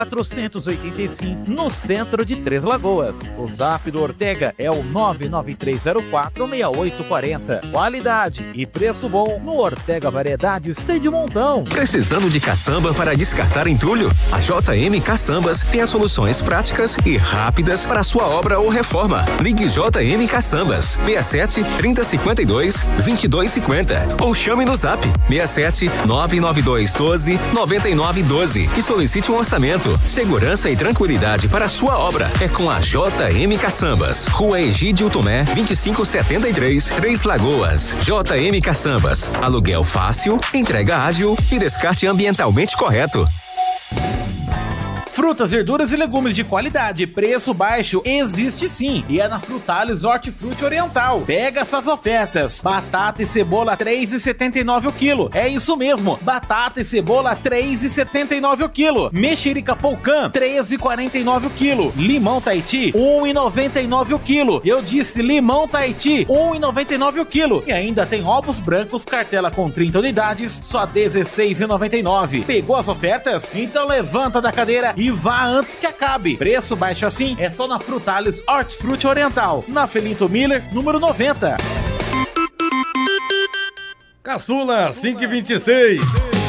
485, no centro de Três Lagoas. O zap do Ortega é o 993046840. Qualidade e preço bom no Ortega Variedades tem de montão. Precisando de caçamba para descartar entulho? A JM Caçambas tem as soluções práticas e rápidas para sua obra ou reforma. Ligue JM Caçambas 67 3052 2250 ou chame no zap 67 992 12 9912 e solicite um orçamento. Segurança e tranquilidade para a sua obra é com a JM Caçambas. Rua Egídio Tomé, 2573, Três Lagoas. JM Caçambas. Aluguel fácil, entrega ágil e descarte ambientalmente correto. Frutas, verduras e legumes de qualidade, preço baixo, existe sim, e é na Frutales Hortifruti Oriental. Pega essas ofertas: batata e cebola 3,79 o quilo. É isso mesmo, batata e cebola 3,79 o quilo. Mexerica Polcã 13,49 o quilo. Limão Tahiti 1,99 o quilo. Eu disse limão Tahiti 1,99 o quilo. E ainda tem ovos brancos cartela com 30 unidades, só 16,99. Pegou as ofertas? Então levanta da cadeira e vá antes que acabe. Preço baixo assim é só na Frutales Hortifruti Oriental, na Felinto Miller, número 90. Caçula 526.